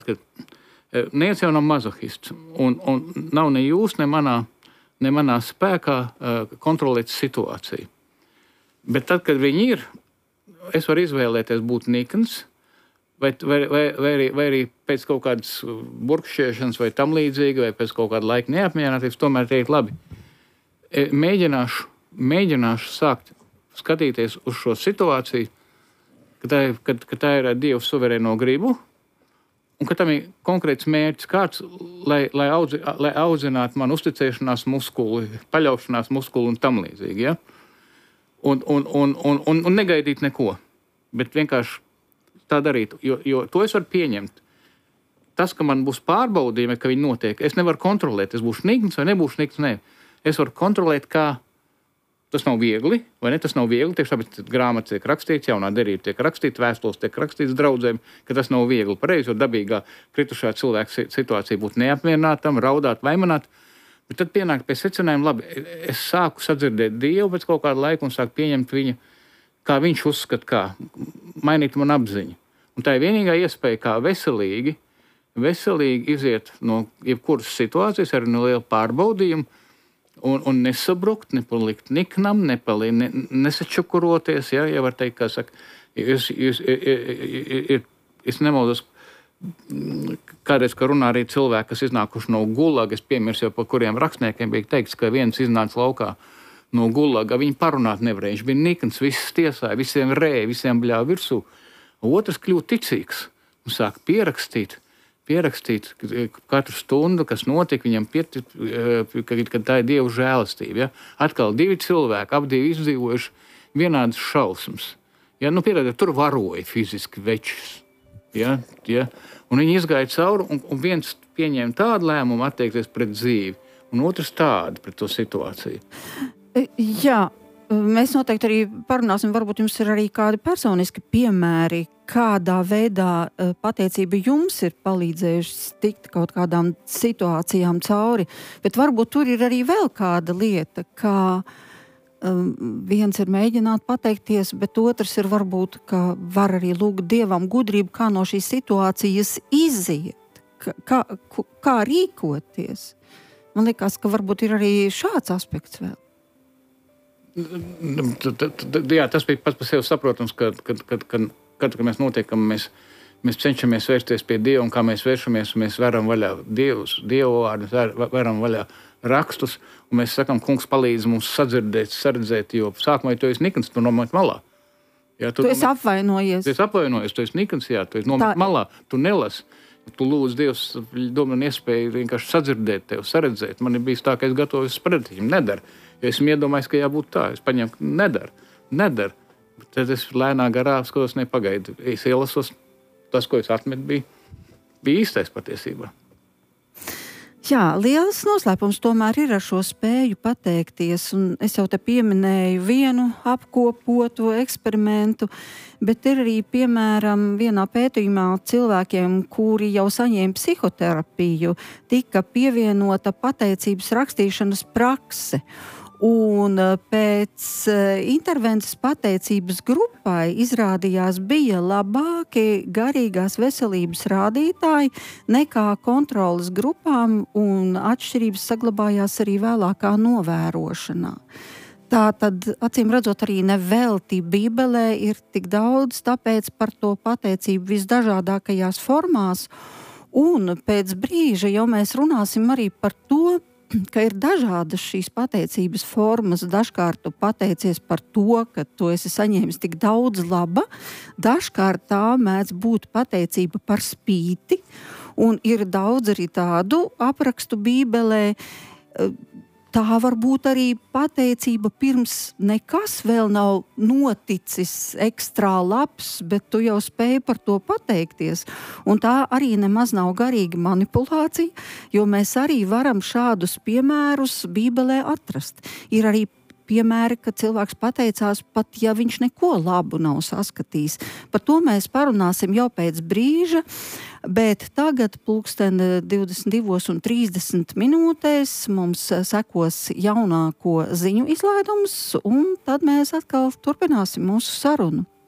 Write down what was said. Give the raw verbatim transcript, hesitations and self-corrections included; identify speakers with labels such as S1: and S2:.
S1: ka neviens jau nav mazohists, un, un nav ne jūs, ne manā, ne manā spēkā uh, kontrolēt situāciju. Bet tad, kad viņi ir, es varu izvēlēties būt nikns, vai, vai, vai, vai, arī, vai arī pēc kaut kādas burkšķiešanas vai tam līdzīgi, vai pēc kaut kāda laika neapmierinātības, tomēr teikt, labi, mēģināšu, mēģināšu sākt skatīties uz šo situāciju, ka tā, ka, ka tā ir Dieva suverēno gribu, un ka tam ir konkrēts mērķis kāds, lai, lai, audzi, lai audzinātu man uzticēšanās muskuli, paļaušanās muskuli un tam līdzīgi. Ja? Un, un, un, un, un, un negaidīt neko, bet vienkārši tā darīt, jo, jo to es varu pieņemt. Tas, ka man būs pārbaudījumi, ka viņi notiek, es nevaru kontrolēt, es būšu nikns vai nebūšu nikns, ne. Es varu kontrolēt, kā tas nav viegli, vai ne, tas nav viegli, tieši tāpēc grāmatas tiek rakstīts, jaunā derība tiek rakstīts, vēstules tiek rakstīts draudzēm, ka tas nav viegli pareizi, jo dabīgā kritušā cilvēka situācija būtu neapmierinātam, raudāt, vaimanāt, bet tad pienāk pie secinājuma, labi, es sāku sadzirdēt Dievu pēc kaut kāda laika un sāku pieņemt viņu, kā viņš uzskata, kā mainīt man apziņu. Un tā ir vienīgā iespēja, kā veselīgi, veselīgi iziet no jebkuras situācijas ar no lielu pārbaudījumu, Un, un nesabrukt, nepalikt niknam, nepalikt, ne, nesačukuroties, ja, ja var teikt, kā saka, es, es, es, es nemaldos, kādreiz, ka runā arī cilvēki, kas iznākuši no gulaga, es piemirsu jau, par kuriem rakstniekiem bija teikts, ka viens iznāca laukā no gulaga, viņi parunāt nevarēja, viņš bija nikns, viss tiesāja, visiem rēja, visiem bļāva virsū, otrs kļūt ticīgs un sāk pierakstīt, pierakstīt katru stundu, kas notika, viņam pietit, ka tā ir Dieva žēlastība. Ja? Atkal divi cilvēki, ap divi izdzīvojuši vienādas šausmas. Ja? Nu, pierādāt, tur varoja fiziski večus. Ja? Ja? Un viņi izgāja cauri, un, un viens pieņēma tādu lēmumu attiekties pret dzīvi, un otrs tādu pret to situāciju.
S2: Jā, mēs noteikti arī parunāsim, varbūt jums ir arī kādi personiski piemēri, kādā veidā pateicība jums ir palīdzējuši tikt kaut kādām situācijām cauri, bet varbūt tur ir arī vēl kāda lieta, kā um, viens ir mēģināt pateikties, bet otrs ir varbūt, ka var arī lūgt Dievam gudrību, kā no šīs situācijas iziet, kā, kā rīkoties. Man liekas, ka varbūt ir arī šāds aspekts vēl.
S1: Jā, tas bija pats par sevi saprotams, ka, kad, kad, kad, kad, kad mēs notiekam, mēs, mēs cenšamies vērsties pie Dieva, un kā mēs vēršamies, mēs varam vaļā Dievus, Dievu vārdus, varam vaļā rakstus, un mēs sakam, kungs palīdz mums sadzirdēt, saredzēt, jo sākumā, ja tu esi nikns, tu nomet malā. Jā,
S2: tu tu esi apvainojies.
S1: Tu esi apvainojies, tu esi nikns, jā, tu esi nomet Tā... malā, tu nelasi. Tu lūdz Dievs, dod man iespēju vienkārši sadzirdēt tevi, saredzēt. Man ir bijis tā, ka es gatavos pretī, viņam nedara. Jo esmu iedomājis, ka jābūt tā. Es paņemu, ka nedara, nedara. Tad es lēnā garā skatos, nepagaidu. Es ielasos, tas, ko es atmetu, bija, bija īstais patiesībā.
S2: Jā, liels noslēpums tomēr ir ar šo spēju pateikties, un es jau te pieminēju vienu apkopotu eksperimentu, bet ir arī, piemēram, vienā pētījumā cilvēkiem, kuri jau saņēma psihoterapiju, tika pievienota pateicības rakstīšanas prakse. Un pēc intervences pateicības grupai izrādījās bija labāki garīgās veselības rādītāji nekā kontrolas grupām, un atšķirības saglabājās arī vēlākā novērošanā. Tātad, acīm redzot, arī nevelti Bībelē ir tik daudz, tāpēc par to pateicību visdažādākajās formās, un pēc brīža jau mēs runāsim arī par to, ka ir dažādas šīs pateicības formas. Dažkārt tu pateicies par to, ka tu esi saņēmis tik daudz laba, dažkārt tā mēdz būt pateicība par spīti, un ir daudz arī tādu aprakstu Bībelē. Tā var būt arī pateicība pirms nekas vēl nav noticis ekstrā labs, bet tu jau spēji par to pateikties. Un tā arī nemaz nav garīga manipulācija, jo mēs arī varam šādus piemērus Bībelē atrast. Ir arī piemēri, ka cilvēks pateicās pat, ja viņš neko labu nav saskatījis. Par to mēs parunāsim jau pēc brīža, bet tagad pulksten divdesmit divos un trīsdesmit minūtēs mums sekos jaunāko ziņu izlaidums, un tad mēs atkal turpināsim mūsu sarunu.